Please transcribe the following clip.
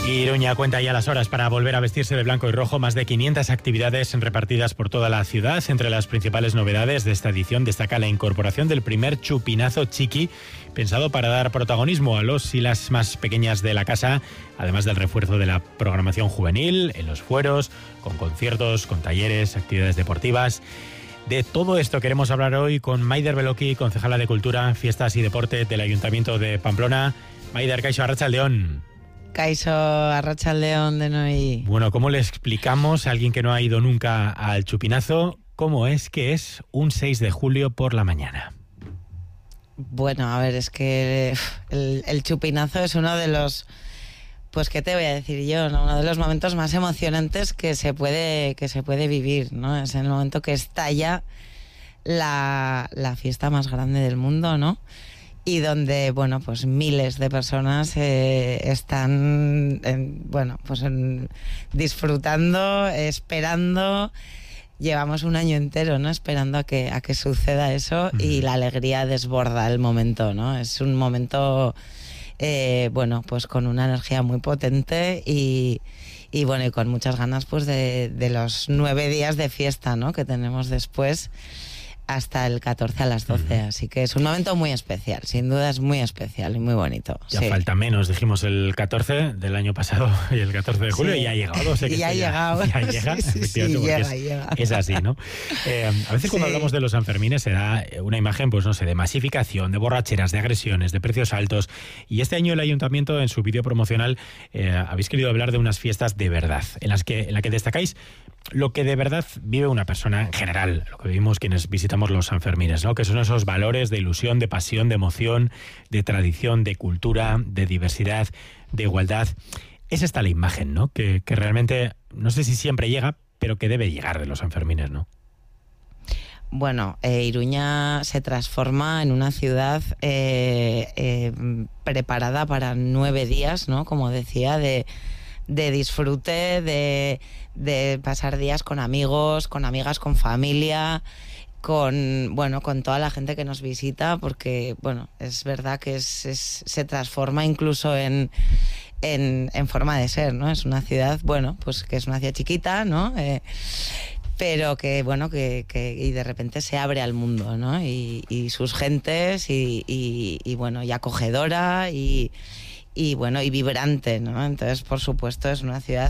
Iruña cuenta ya las horas para volver a vestirse de blanco y rojo. Más de 500 actividades repartidas por toda la ciudad. Entre las principales novedades de esta edición destaca la incorporación del primer chupinazo chiqui, pensado para dar protagonismo a los y las más pequeñas de la casa, además del refuerzo de la programación juvenil en los fueros, con conciertos, con talleres, actividades deportivas. De todo esto queremos hablar hoy con Maider Beloki, concejala de Cultura, Fiestas y Deporte del Ayuntamiento de Pamplona. Maider, kaixo, arratsaldeon. Kaixo, arratsaldeon denoi. Bueno, ¿cómo le explicamos a alguien que no ha ido nunca al chupinazo cómo es que es un 6 de julio por la mañana? Bueno, a ver, es que el chupinazo es uno de los... Pues, ¿qué te voy a decir yo? ¿No? Uno de los momentos más emocionantes que se puede vivir, ¿no? Es el momento que estalla la fiesta más grande del mundo, ¿no? Y donde, bueno, pues miles de personas están, disfrutando, esperando. Llevamos un año entero, ¿no? Esperando a que suceda eso, y la alegría desborda el momento, ¿no? Es un momento, pues con una energía muy potente y con muchas ganas, pues de los 9 días de fiesta, ¿no? Que tenemos después, hasta el 14 a las 12, así que es un momento muy especial, sin duda es muy especial y muy bonito. Ya sí. Falta menos, dijimos el 14 del año pasado y el 14 de julio, sí. Y ya ha llegado. No sé que ya ha llegado. Ya llega, sí, llega. Es así, ¿no? A veces cuando hablamos de los Sanfermines se da una imagen, pues no sé, de masificación, de borracheras, de agresiones, de precios altos, y este año el Ayuntamiento en su vídeo promocional habéis querido hablar de unas fiestas de verdad, en la que destacáis lo que de verdad vive una persona en general, lo que vivimos quienes visitamos los Sanfermines, ¿no? Que son esos valores de ilusión, de pasión, de emoción, de tradición, de cultura, de diversidad, de igualdad. Es esta la imagen, ¿no? Que realmente, no sé si siempre llega, pero que debe llegar de los Sanfermines, ¿no? Bueno, Iruña se transforma en una ciudad preparada para 9 días, ¿no? Como decía, de disfrute, de pasar días con amigos, con amigas, con familia, con toda la gente que nos visita, porque, bueno, es verdad que se transforma incluso en forma de ser, ¿no? Es una ciudad, bueno, pues que es una ciudad chiquita, ¿no? Pero que, bueno, que y de repente se abre al mundo, ¿no? Y sus gentes, y acogedora, y vibrante, ¿no? Entonces, por supuesto, es una ciudad